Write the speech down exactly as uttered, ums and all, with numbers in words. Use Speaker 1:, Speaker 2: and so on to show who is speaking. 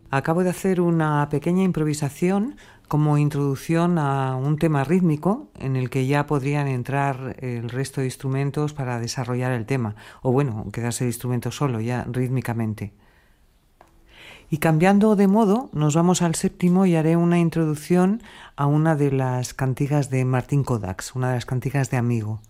Speaker 1: Acabo de hacer una pequeña improvisación como introducción a un tema rítmico en el que ya podrían entrar el resto de instrumentos para desarrollar el tema, o bueno, quedarse el instrumento solo ya rítmicamente. Y cambiando de modo, nos vamos al séptimo y haré una introducción a una de las cantigas de Martín Codax, una de las cantigas de Amigo.